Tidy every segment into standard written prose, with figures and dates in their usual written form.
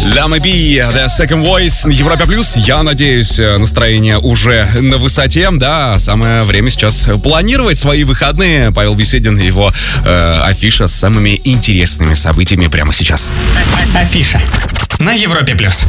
Lama B, The Second Voice на Европе Плюс. Я надеюсь, настроение уже на высоте. Да, самое время сейчас планировать свои выходные. Павел Беседин, его афиша с самыми интересными событиями прямо сейчас. Афиша на Европе Плюс.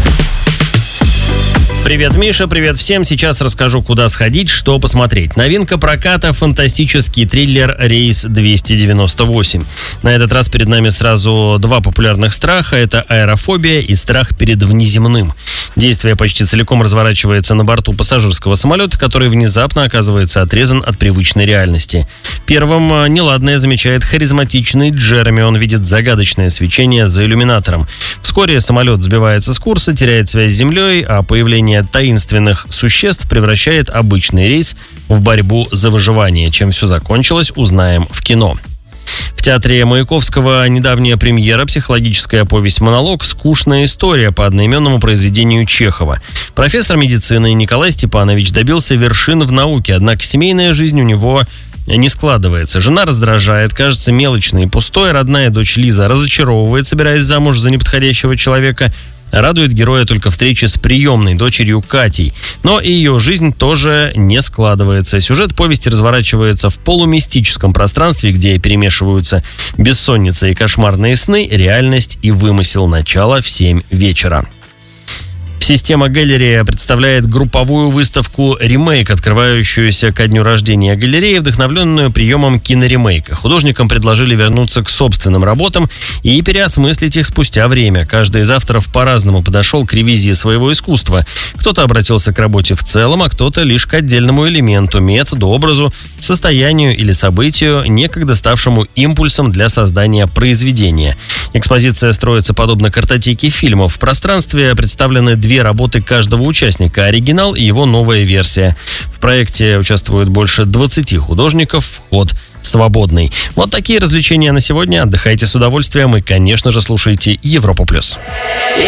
Привет, Миша, привет всем. Сейчас расскажу, куда сходить, что посмотреть. Новинка проката — фантастический триллер «Рейс-298». На этот раз перед нами сразу два популярных страха. Это аэрофобия и страх перед внеземным. Действие почти целиком разворачивается на борту пассажирского самолета, который внезапно оказывается отрезан от привычной реальности. Первым неладное замечает харизматичный Джереми. Он видит загадочное свечение за иллюминатором. Вскоре самолет сбивается с курса, теряет связь с землей, а появление таинственных существ превращает обычный рейс в борьбу за выживание. Чем все закончилось, узнаем в кино. В театре Маяковского недавняя премьера — психологическая повесть «Монолог. Скучная история» по одноименному произведению Чехова. Профессор медицины Николай Степанович добился вершин в науке, однако семейная жизнь у него не складывается. Жена раздражает, кажется мелочной и пустой. Родная дочь Лиза разочаровывает, собираясь замуж за неподходящего человека. Радует героя только встреча с приемной дочерью Катей. Но и ее жизнь тоже не складывается. Сюжет повести разворачивается в полумистическом пространстве, где перемешиваются бессонница и кошмарные сны, реальность и вымысел. Начало в 7 вечера. Система Галерея представляет групповую выставку «Ремейк», открывающуюся ко дню рождения галереи, вдохновленную приемом киноремейка. Художникам предложили вернуться к собственным работам и переосмыслить их спустя время. Каждый из авторов по-разному подошел к ревизии своего искусства. Кто-то обратился к работе в целом, а кто-то лишь к отдельному элементу, методу, образу, состоянию или событию, некогда ставшему импульсом для создания произведения. Экспозиция строится подобно картотеке фильмов. В пространстве представлены две работы каждого участника: оригинал и его новая версия. В проекте участвуют больше 20 художников, вход свободный. Вот такие развлечения на сегодня. Отдыхайте с удовольствием и, конечно же, слушайте Европу+.